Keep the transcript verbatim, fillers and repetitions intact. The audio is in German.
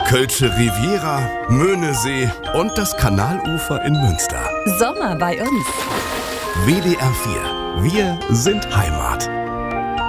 Kölsche Riviera, Möhnesee und das Kanalufer in Münster. Sommer bei uns. W D R vier. Wir sind Heimat.